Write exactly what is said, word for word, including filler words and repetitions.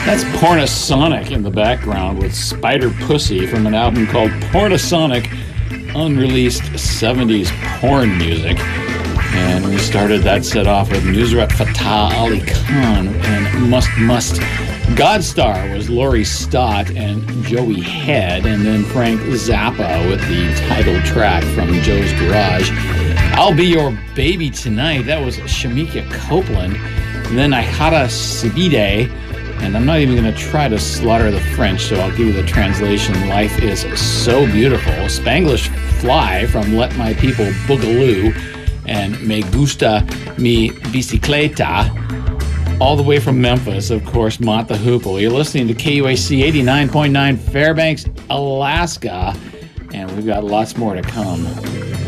That's Pornosonic in the background with Spider Pussy from an album called Pornosonic, unreleased seventies porn music. And we started that set off with Nusrat Fateh Ali Khan and Must Must. Godstar was Laurie Stott and Joey Head, and then Frank Zappa with the title track from Joe's Garage. I'll Be Your Baby Tonight, that was Shamika Copeland. And then Ihata Sibide, and I'm not even going to try to slaughter the French, so I'll give you the translation. Life is so beautiful. Spanglish Fly from Let My People Boogaloo, and Me Gusta Mi Bicicleta, all the way from Memphis, of course, Mott the Hoople. You're listening to K U A C eighty-nine point nine Fairbanks, Alaska, and we've got lots more to come.